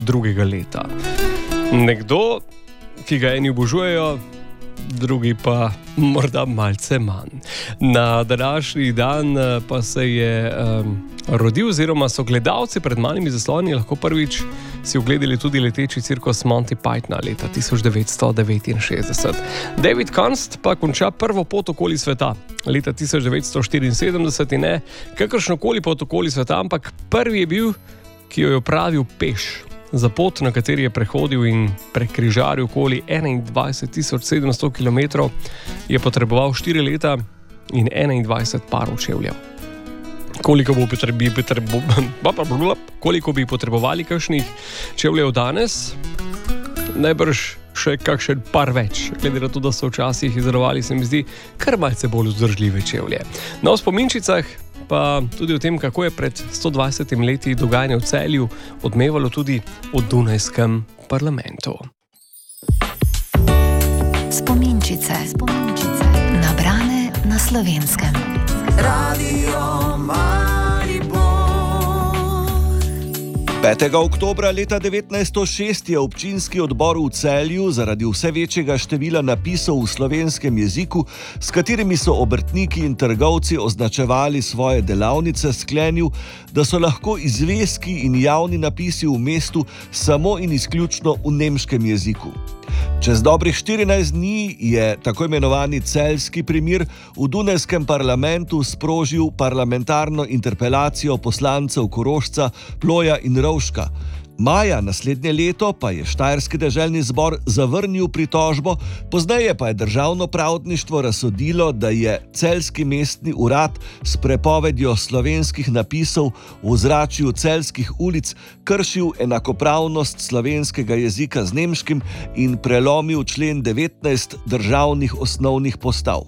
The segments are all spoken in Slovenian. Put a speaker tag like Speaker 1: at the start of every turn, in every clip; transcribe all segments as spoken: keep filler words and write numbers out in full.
Speaker 1: drugega leta. Nekdo, ki ga eni obožujejo, drugi pa morda malce manj. Na današnji dan pa se je um, rodil, oziroma so gledalci pred malimi zasloni lahko prvič si ogledali tudi leteči cirkus Monty Pythona leta tisoč devetsto devetinšestdeset. David Kunst pa konča prvo pot okoli sveta leta tisoč devetsto štiriinsedemdeset in ne kakršnokoli pot okoli sveta, ampak prvi je bil, ki jo je opravil peš. Za pot, na kateri je prehodil in prekrižaril okoli enaindvajset tisoč sedemsto kilometrov, je potreboval štiri leta in enaindvajset parov čevljev. Koliko, bo potrebi, potrebo, koliko bi potrebovali kakšnih čevljev danes? Najbrž še kakšen par več, glede na to, da so včasih izdelovali, se mi zdi, kar malce bolj vzdržljive čevlje. Na spominčicah pa tudi o tem, kako je pred sto dvajsetimi leti dogajanje v Celju odmevalo tudi v Dunajskem parlamentu.
Speaker 2: Spominčice, spominčice, nabrane na Slovenskem. Radio Maribor.
Speaker 3: petega oktobra leta devetnajststo šest je občinski odbor v Celju zaradi vse večjega števila napisov v slovenskem jeziku, s katerimi so obrtniki in trgovci označevali svoje delavnice, sklenil, da so lahko izveski in javni napisi v mestu samo in izključno v nemškem jeziku. Čez dobrih štirinajst dni je tako imenovani celjski primir v Dunajskem parlamentu sprožil parlamentarno interpelacijo poslancev Korošca, Ploja in Rovška. Maja naslednje leto pa je Štajerski deželni zbor zavrnil pritožbo, pozneje pa je državno pravdništvo razsodilo, da je celjski mestni urad s prepovedjo slovenskih napisov v ozračju celjskih ulic kršil enakopravnost slovenskega jezika z nemškim in prelomil člen devetnajst državnih osnovnih postav.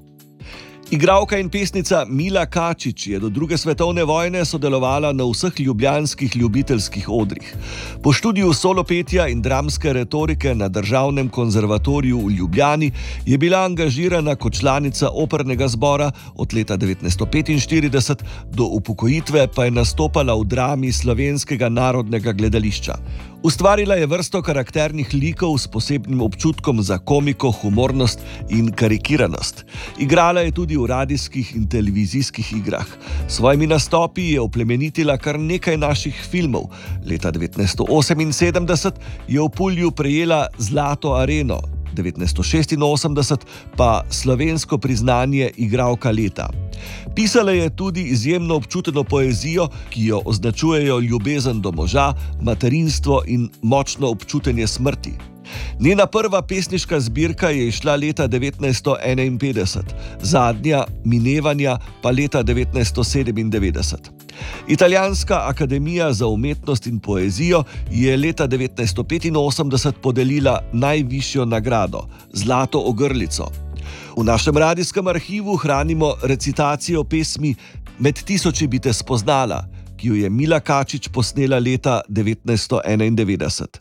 Speaker 3: Igralka in pesnica Mila Kačič je do druge svetovne vojne sodelovala na vseh ljubljanskih ljubiteljskih odrih. Po študiju solopetja in dramske retorike na Državnem konzervatoriju v Ljubljani je bila angažirana kot članica opernega zbora, od leta devetnajststo petinštirideset do upokojitve pa je nastopala v drami Slovenskega narodnega gledališča. Ustvarila je vrsto karakternih likov s posebnim občutkom za komiko, humornost in karikiranost. Igrala je tudi v radijskih in televizijskih igrah. S svojimi nastopi je oplemenitila kar nekaj naših filmov. Leta devetnajststo oseminsedemdeset je v Pulju prejela Zlato areno, devetnajststo šestinosemdeset pa slovensko priznanje igralka leta. Pisala je tudi izjemno občuteno poezijo, ki jo označujejo ljubezen do moža, materinstvo in močno občutenje smrti. Njena prva pesniška zbirka je izšla leta devetnajststo enainpetdeset, zadnja Minevanja pa leta devetnajststo sedemindevetdeset. Italijanska akademija za umetnost in poezijo je leta devetnajststo petinosemdeset podelila najvišjo nagrado, Zlato ogrlico. V našem radijskem arhivu hranimo recitacijo pesmi Med tisoči bi te spoznala, ki jo je Mila Kačič posnela leta devetnajststo enaindevetdeset.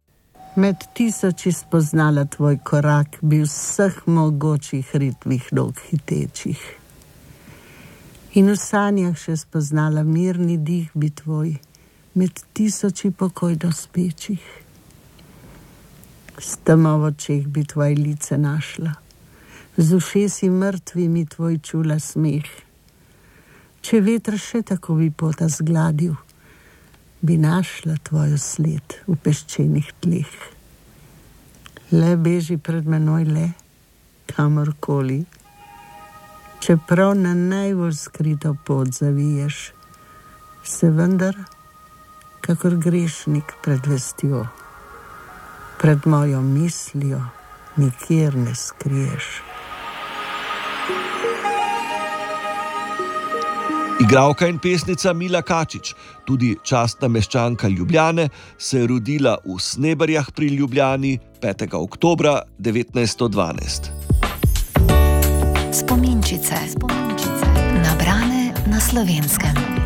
Speaker 4: Med tisoči spoznala tvoj korak, bi vseh mogočih ritmih nog hitečih. In v sanjah še spoznala mirni dih bi tvoj, med tisoči pokojno spečih. S temo v očeh bi tvoj lice našla, z ušesi mrtvimi tvoj čula smeh. Če veter še tako bi pota zgladil, bi našla tvojo sled v peščenih tleh. Le beži pred menoj, le kamorkoli, čeprav na najbolj skrito pot zaviješ, se vendar, kakor grešnik pred vestjo, pred mojo mislijo nikjer ne skriješ.
Speaker 3: Igralka in pesnica Mila Kačič, tudi častna meščanka Ljubljane, se je rodila v Sneberjah pri Ljubljani petega oktobra devetnajststo dvanajst.
Speaker 2: Spominčice, spominčice, nabrane na Slovenskem.